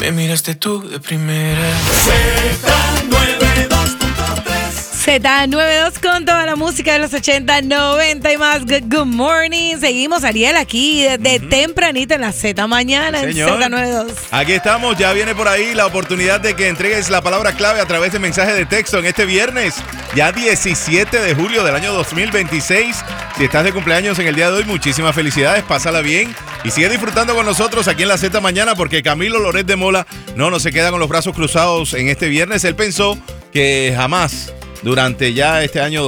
Me miraste tú de primera. Z92 con toda la música de los 80, 90 y más. Good morning. Seguimos, Ariel, aquí desde tempranito en la Z mañana, en Z92. Aquí estamos, ya viene por ahí la oportunidad de que entregues la palabra clave a través de mensaje de texto en este viernes, ya 17 de julio del año 2026. Si estás de cumpleaños en el día de hoy, muchísimas felicidades, pásala bien y sigue disfrutando con nosotros aquí en la Z mañana, porque Camilo Loret de Mola no se queda con los brazos cruzados en este viernes. Él pensó que jamás durante ya este año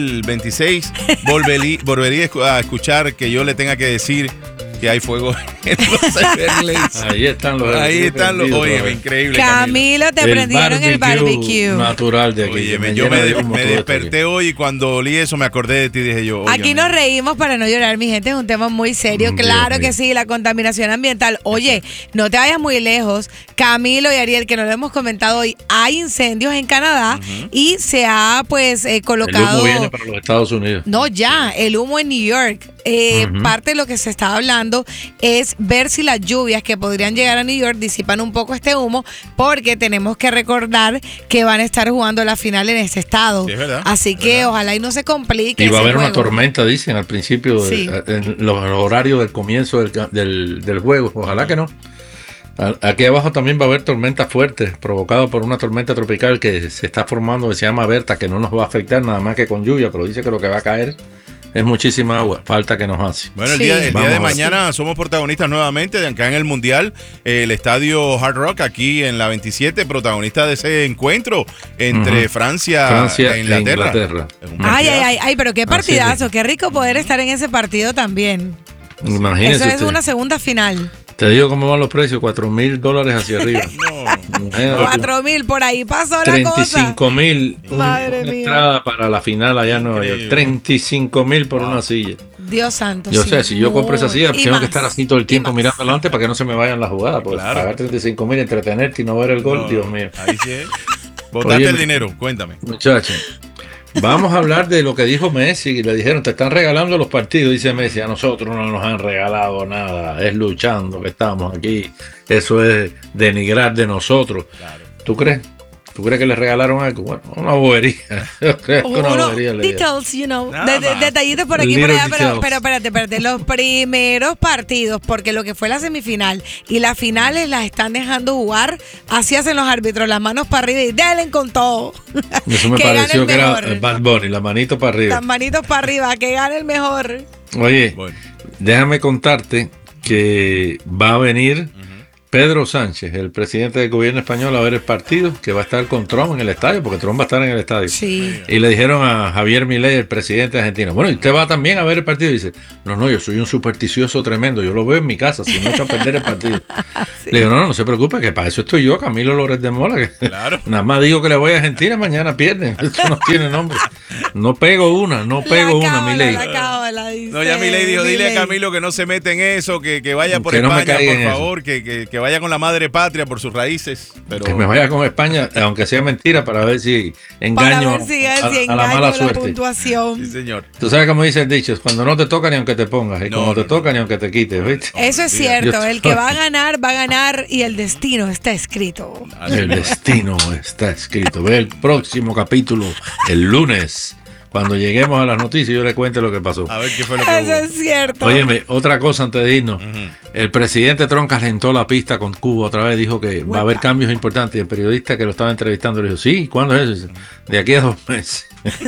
2026 volvería a escuchar que yo le tenga que decir que hay fuego en los Everglades. Ahí están los. Oye, increíble. Camilo, te prendieron el barbecue natural de aquí. Oye, yo me desperté hoy y cuando olí eso me acordé de ti, dije yo. Aquí nos reímos para no llorar, mi gente, es un tema muy serio. Claro que sí, la contaminación ambiental. Oye, no te vayas muy lejos. Camilo y Ariel, que nos lo hemos comentado hoy, hay incendios en Canadá y se ha colocado. El humo viene para los Estados Unidos. No, ya, el humo en New York. Parte de lo que se está hablando es ver si las lluvias que podrían llegar a New York disipan un poco este humo, porque tenemos que recordar que van a estar jugando la final en este estado. Sí, es verdad. Así que ojalá y no se complique. Y va a haber una tormenta, dicen al principio, en los horarios del comienzo del juego. Ojalá que no. Aquí abajo también va a haber tormentas fuertes provocadas por una tormenta tropical que se está formando, que se llama Berta, que no nos va a afectar nada más que con lluvia, pero dice que lo que va a caer es muchísima agua, falta que nos hace. Bueno, el día de mañana somos protagonistas nuevamente de acá en el Mundial, el estadio Hard Rock aquí en la 27, protagonista de ese encuentro entre Francia e Inglaterra. Ay, pero qué partidazo, qué rico poder estar en ese partido también. Imagínese. Eso es una segunda final. Te digo cómo van los precios, $4,000 hacia arriba. No. 4,000, por ahí pasó la cosa. 35,000. Madre mía. Entrada para la final allá en Nueva York. 35,000 por una silla. Dios santo. Yo sé, si yo compro esa silla, tengo que estar así todo el tiempo mirando adelante para que no se me vayan las jugadas. Porque pagar 35,000, entretenerte y no ver el gol, Dios mío. Ahí sí es. Botaste el dinero, cuéntame. Muchachos, vamos a hablar de lo que dijo Messi. Le dijeron, te están regalando los partidos. Dice Messi, a nosotros no nos han regalado nada. Es luchando que estamos aquí. Eso es denigrar de nosotros. Claro. ¿Tú crees? ¿Tú crees que le regalaron algo? Bueno, una bobería. Yo creo que una bobería. Details, detallitos por aquí y por allá, pero espérate. Los primeros partidos, porque lo que fue la semifinal y las finales las están dejando jugar. Así hacen los árbitros, las manos para arriba y denle con todo. Eso me pareció que era el Bad Bunny, las manitos para arriba. Las manitos para arriba, que gane el mejor. Oye, déjame contarte que va a venir Pedro Sánchez, el presidente del gobierno español, a ver el partido, que va a estar con Trump en el estadio, porque Trump va a estar en el estadio. Sí. Y le dijeron a Javier Milei, el presidente argentino, bueno, ¿y usted va también a ver el partido? Y dice, no, yo soy un supersticioso tremendo, yo lo veo en mi casa, si no echo a perder el partido. Sí. Le digo, no se preocupe, que para eso estoy yo, Camilo Loret de Mola, que nada más digo que le voy a Argentina, mañana pierden. Esto no tiene nombre. No pego una, Milei. No, ya Milei dijo, dile a Camilo que no se mete en eso, que vaya por España, por favor, que vaya con la madre patria por sus raíces. Pero que me vaya con España, aunque sea mentira, para ver si engaño a la mala suerte. Puntuación. Sí, señor. Tú sabes cómo dice el dicho, es cuando no te toca ni aunque te pongas, y cuando te toca ni aunque te quites, ¿viste? Eso es cierto, el que va a ganar y el destino está escrito. El destino está escrito. Ve el próximo capítulo el lunes. Cuando lleguemos a las noticias, yo le cuento lo que pasó. A ver qué fue lo que Eso es cierto. Óyeme, otra cosa antes de irnos. El presidente Trump calentó la pista con Cuba otra vez. Dijo que va a haber cambios importantes. Y el periodista que lo estaba entrevistando le dijo, sí, ¿cuándo es eso? De aquí a 2 meses.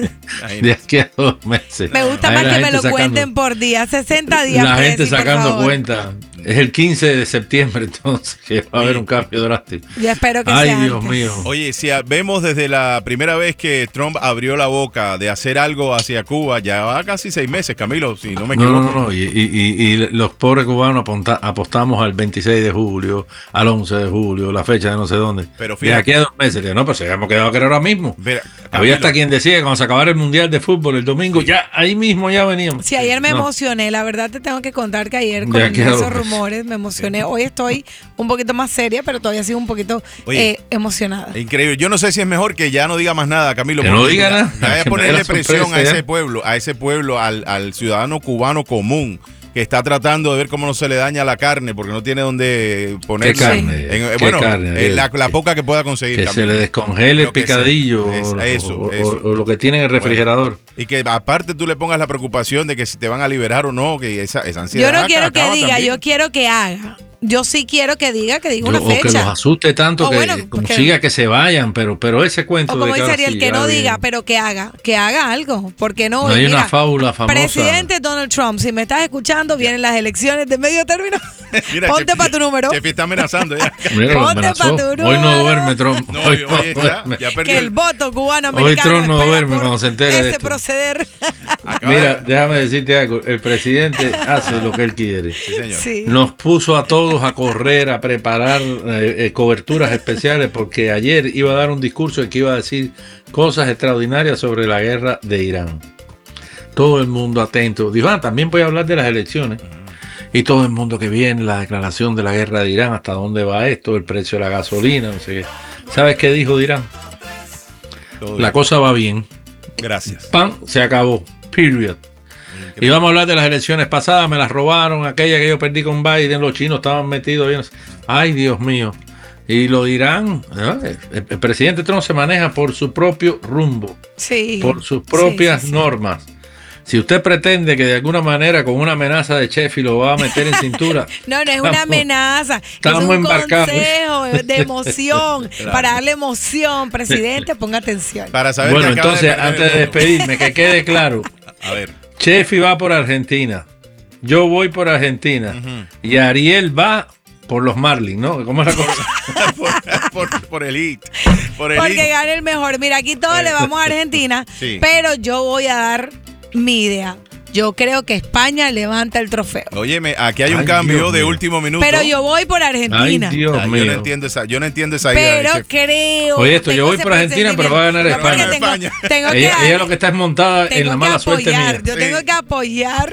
De aquí a 2 meses. Me gusta más que me lo cuenten por día. 60 días. La gente sacando cuenta. Es el 15 de septiembre, entonces, que va a haber un cambio drástico. Yo espero que sea Dios antes. Mío. Oye, si vemos desde la primera vez que Trump abrió la boca de hacer algo hacia Cuba, ya va casi 6 meses, Camilo, si no me equivoco. No. Y los pobres cubanos apostamos al 26 de julio, al 11 de julio, la fecha de no sé dónde. Pero fíjate, de aquí a 2 meses. No, pues habíamos quedado que era ahora mismo. Pero, había hasta quien decía que cuando se acabara el Mundial de Fútbol el domingo, ya ahí mismo ya veníamos. Sí, ayer me emocioné. La verdad te tengo que contar que ayer con esos rumores me emocioné. Hoy estoy un poquito más seria, pero todavía sigo un poquito emocionada. Increíble. Yo no sé si es mejor que ya no diga más nada, Camilo. Que no diga nada. Vaya a ponerle presión a ese pueblo, al ciudadano cubano común. que está tratando de ver cómo no se le daña la carne porque no tiene dónde ponerla. ¿Qué carne? ¿Qué carne? La poca que pueda conseguir. Que se le descongele el picadillo o lo que tiene en el refrigerador. Bueno, y que aparte tú le pongas la preocupación de que si te van a liberar o no, que esa ansiedad. Yo no quiero que diga, también. Yo quiero que haga. Yo sí quiero que diga una fecha. O que los asuste tanto que consiga que se vayan, pero ese cuento. O como dice Ariel, que no diga, pero que haga algo. Porque no. Hay una fábula famosa. Presidente Donald Trump, si me estás escuchando, vienen las elecciones de medio término. Mira, ponte para tu número. Chefi está amenazando ya. Mira, ponte para tu número. Hoy no duerme Trump. No, hoy duerme. Que el voto cubano-americano. Hoy Trump no duerme cuando se entere de esto. Proceder. Mira, déjame decirte algo. El presidente hace lo que él quiere. Sí, señor. Sí. Nos puso a todos a correr, a preparar coberturas especiales, porque ayer iba a dar un discurso que iba a decir cosas extraordinarias sobre la guerra de Irán. Todo el mundo atento. Dijo, también voy a hablar de las elecciones. Y todo el mundo que viene, la declaración de la guerra de Irán, hasta dónde va esto, el precio de la gasolina, no sé qué. ¿Sabes qué dijo de Irán? La cosa va bien. Gracias. Pan, se acabó. Period. Y vamos a hablar de las elecciones pasadas, me las robaron, aquella que yo perdí con Biden, los chinos estaban metidos bien. Ay, Dios mío. Y lo dirán, el presidente Trump se maneja por su propio rumbo, por sus propias normas. Si usted pretende que de alguna manera con una amenaza de Chefi lo va a meter en cintura. No es una amenaza. Estamos es un embarcados. Consejo de emoción. Claro. Para darle emoción, presidente, ponga atención. Para saber bueno, entonces, antes de despedirme, que quede claro. A ver. Chefi va por Argentina. Yo voy por Argentina. Y Ariel va por los Marlins, ¿no? ¿Cómo es la cosa? por el hit. Porque gane el mejor. Mira, aquí todos le vamos a Argentina, pero yo voy a dar mi idea. Yo creo que España levanta el trofeo. Óyeme, aquí hay un cambio de último minuto. Pero yo voy por Argentina. Ay, Dios mío. Yo no entiendo esa idea. Pero creo. Oye, yo voy por Argentina, pero va a ganar España. Ella lo que está es montada en la mala suerte mía. Yo tengo que apoyar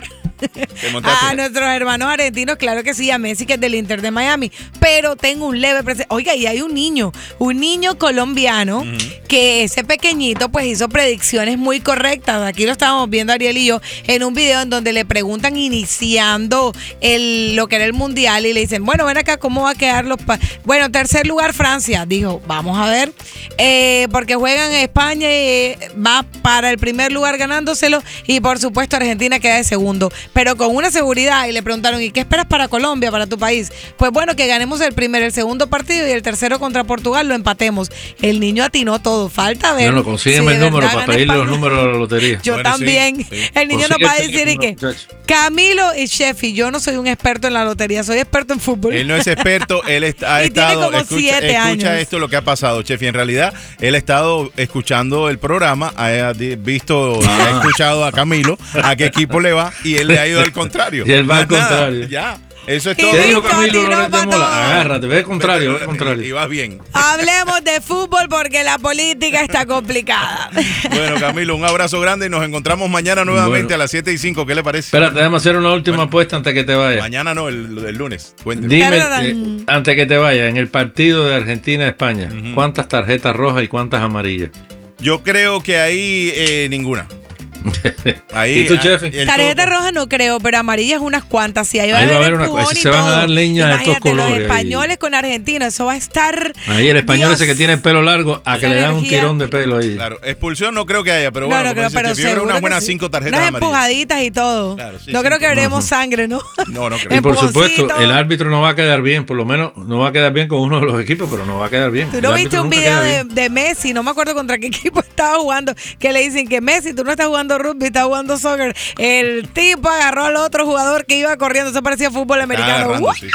a nuestros hermanos argentinos, claro que sí, a Messi, que es del Inter de Miami, pero tengo un leve presente. Oiga, y hay un niño colombiano que ese pequeñito pues hizo predicciones muy correctas. Aquí lo estábamos viendo Ariel y yo en un video en donde le preguntan iniciando lo que era el mundial y le dicen, bueno, ven acá, ¿cómo va a quedar bueno, tercer lugar Francia? Dijo, vamos a ver, porque juegan en España y va para el primer lugar ganándoselo, y por supuesto Argentina queda de segundo, pero con una seguridad. Y le preguntaron, ¿y qué esperas para Colombia, para tu país? Pues bueno, que ganemos el segundo partido y el tercero contra Portugal lo empatemos. El niño atinó todo, falta ver. No, consígueme el número para pedirle los números de la lotería. Yo también. Sí. El niño nos va a decir y que Camilo y Chefi, yo no soy un experto en la lotería, soy experto en fútbol. Él no es experto, él ha estado, tiene como 7 años. Escucha esto lo que ha pasado, Chefi. En realidad, él ha estado escuchando el programa, ha escuchado a Camilo, a qué equipo le va, y él le ha ido al contrario. Y él va al contrario. Ya. Eso es todo. ¿Qué dijo Camilo Loret de Mola? Agárrate, ve al contrario, Y vas bien. Hablemos de fútbol porque la política está complicada. Bueno, Camilo, un abrazo grande y nos encontramos mañana nuevamente a las 7:05. ¿Qué le parece? Espérate, déjame hacer una última apuesta antes que te vayas. Mañana no, el lunes. Cuénteme. Dime, antes que te vayas, en el partido de Argentina-España, ¿cuántas tarjetas rojas y cuántas amarillas? Yo creo que ahí ninguna. Ahí, ¿y tú, Chefi? Tarjeta roja no creo, pero amarillas unas cuantas. Sí, ahí va a haber una cosa. Se van a dar leña de estos colores. Los españoles ahí con argentinos, eso va a estar. Ahí el español ese que tiene el pelo largo, a que le dan un tirón de pelo ahí. Claro, expulsión no creo que haya, pero bueno, pero seguro unas buenas 5 tarjetas unas amarillas. Empujaditas y todo. Claro, sí, no creo que veremos sangre, ¿no? No creo. Y por supuesto, el árbitro no va a quedar bien, por lo menos no va a quedar bien con uno de los equipos, pero no va a quedar bien. Tú no viste un video de Messi, no me acuerdo contra qué equipo estaba jugando, que le dicen que Messi, tú no estás jugando rugby, estás jugando soccer. El tipo agarró al otro jugador que iba corriendo, eso parecía fútbol americano,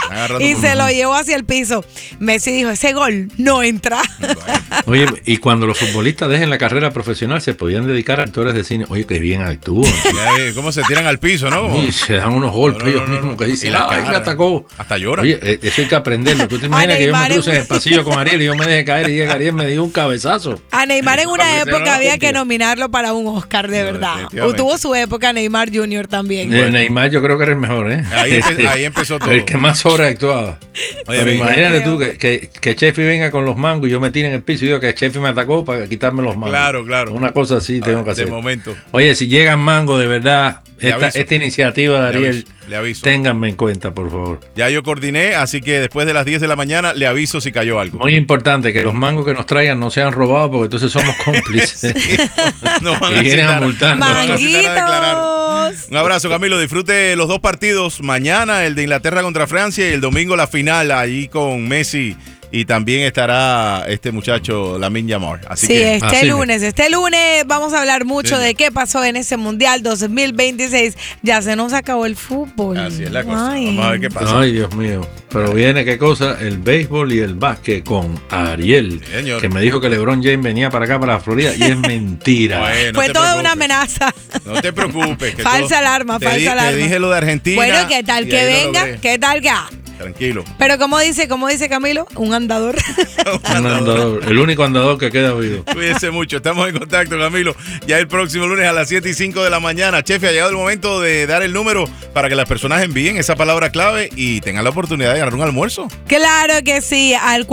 y se lo llevó hacia el piso. Messi dijo, ese gol no entra. Oye, y cuando los futbolistas dejen la carrera profesional se podían dedicar a actores de cine. Oye, que bien actúan. ¿Cómo se tiran al piso, no? Y se dan unos golpes ellos mismos que dicen, ¡ay, me atacó! Hasta lloran. Oye, eso hay que aprenderlo. ¿Tú te imaginas que yo me cruce en el pasillo con Ariel y yo me deje caer y Ariel me dio un cabezazo? A Neymar en una época había que nominarlo para un Oscar, de verdad. O tuvo su época Neymar Jr. también. Neymar yo creo que era el mejor, ¿eh? Ahí empezó todo. El que más sobreactuaba. Oye, imagínate tú que Chefi venga con los mangos y yo me tire en el piso y digo que Chefi me atacó para quitarme los mangos. Claro. Una cosa así tengo que hacer. De momento. Oye, si llegan mangos de verdad, esta iniciativa de Ariel Le aviso. Ténganme en cuenta, por favor. Ya yo coordiné, así que después de las 10 de la mañana le aviso si cayó algo. Muy importante que los mangos que nos traigan no sean robados, porque entonces somos cómplices. Sí, no van Y vienen a multar. no van a citar a declarar. ¡Manguitos! Un abrazo, Camilo. Disfrute los dos partidos. Mañana el de Inglaterra contra Francia y el domingo la final allí con Messi. Y también estará este muchacho, Lamine Yamal. Así Sí, que este lunes vamos a hablar mucho Sí. de qué pasó en ese Mundial 2026. Ya se nos acabó el fútbol. así es la cosa. Ay. Vamos a ver qué pasa. Ay, Dios mío. Pero viene, ¿qué cosa? El béisbol y el básquet con Ariel, Sí, señor. que me dijo que LeBron James venía para acá, para la Florida, y es mentira. Bueno, Fue no te toda preocupes. una amenaza. No te preocupes. que Falsa todo- alarma, te falsa alarma. Te dije lo de Argentina. Bueno, ¿qué tal y que ahí lo venga? logré. ¿Qué tal que? Tranquilo. Pero como dice Camilo, un andador. Un andador, el único andador que queda vivo. Cuídense mucho, estamos en contacto, Camilo. Ya el próximo lunes a las 7:05 de la mañana. Chefe, ha llegado el momento de dar el número para que las personas envíen esa palabra clave y tengan la oportunidad de ganar un almuerzo. Claro que sí, al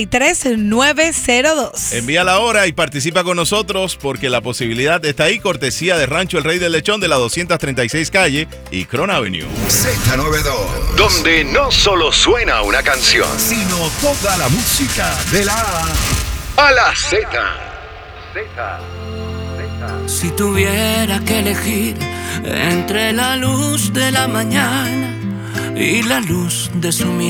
43902. Envíala ahora y participa con nosotros porque la posibilidad está ahí, cortesía de Rancho El Rey del Lechón de la 236 calle y Cron Avenue. Z92, donde no solo suena una canción, sino toda la música de la A la Z. Si tuviera que elegir entre la luz de la mañana y la luz de su mirada,